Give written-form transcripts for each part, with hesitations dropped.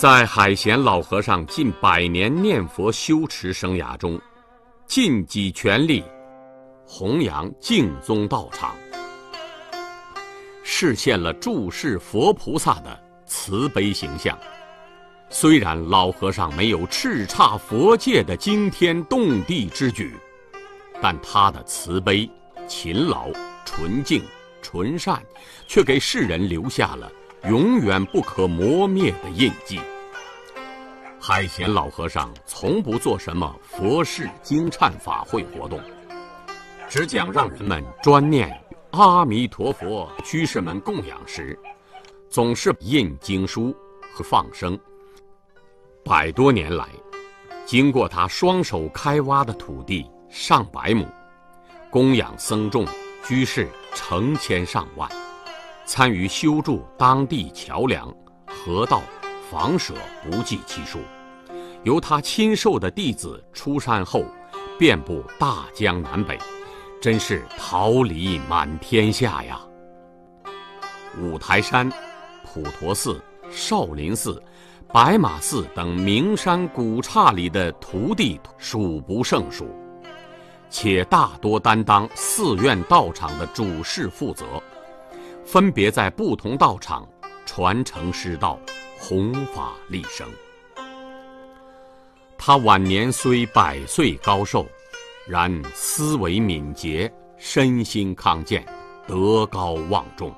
在海贤老和尚近100年念佛修持生涯中，尽己全力弘扬净宗道场，实现了住世佛菩萨的慈悲形象。虽然老和尚没有叱咤佛界的惊天动地之举，但他的慈悲、勤劳、纯净、纯善，却给世人留下了永远不可磨灭的印记。海贤老和尚从不做什么佛事经忏法会活动，只讲让人们专念阿弥陀佛。居士们供养时，总是印经书和放生。100多年来，经过他双手开挖的土地上百亩，供养僧众居士成千上万，参与修筑当地桥梁、河道、房舍不计其数。由他亲授的弟子出山后，遍布大江南北，真是桃李满天下呀！五台山、普陀寺、少林寺、白马寺等名山古刹里的徒弟数不胜数，且大多担当寺院道场的主事负责，分别在不同道场传承师道，弘法利生。他晚年虽100岁高寿，然思维敏捷，身心康健，德高望重。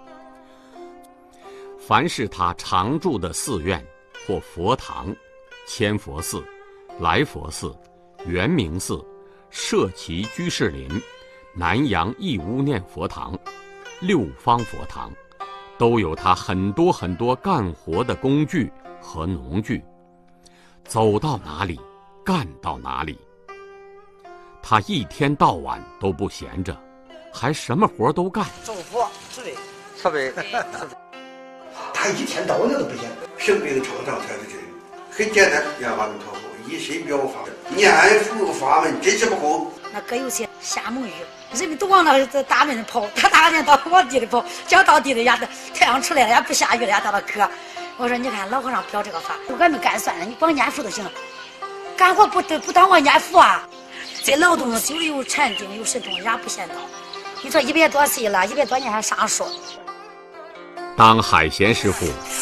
凡是他常住的寺院或佛堂，千佛寺、来佛寺、圆明寺、社稷居士林、南阳义乌念佛堂、六方佛堂，都有他很多干活的工具和农具，走到哪里干到哪里。他一天到晚都不闲着，还什么活都干。 祝福、慈悲。他一天到晚都不闲，生病创伤才是真。很简单，念阿弥陀佛，以身表法，念佛法门真是不空。 那搁有些瞎蒙雨，人们都往那大门跑，他大人到往地里跑，讲到地里呀，太阳出来了也不下雨了也到那渴。我说你看老和尚表这个法，俺们干算了，你光念佛就行了。干活不当我念佛啊，这劳动久了有禅定有神通也不嫌早。你说100多岁了，100多年还上说。 当海贤师傅